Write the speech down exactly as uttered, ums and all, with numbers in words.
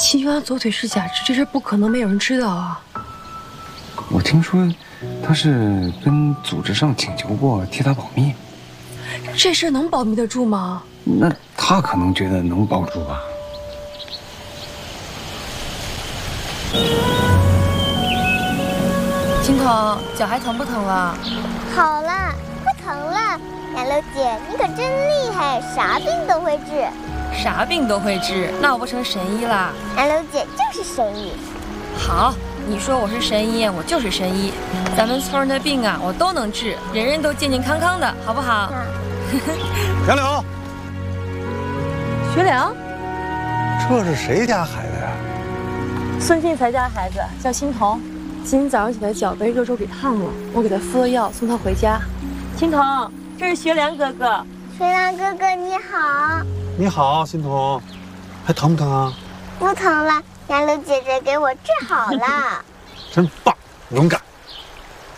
新元左腿是假肢，这事不可能没有人知道啊。 我听说他是跟组织上请求过替他保密， 这事能保密得住吗？ 那他可能觉得能保住吧。 金童，脚还疼不疼了？ 好了，不疼了。杨柳姐，你可真厉害，啥病都会治。 啥病都会治，那我不成神医啦？ 杨柳姐就是神医。 好，你说我是神医，我就是神医。咱们村人的病啊，我都能治，人人都健健康康的，好不好？ 杨柳， 学良， 这是谁家孩子呀？ 孙进才家孩子，叫欣桐。今天早上起来脚被热粥给烫了，我给他敷了药，送他回家。欣桐，这是学良哥哥。 学良哥哥你好。 你好，欣桐，还疼不疼啊？ 不疼了，杨柳姐姐给我治好了。 真棒，勇敢。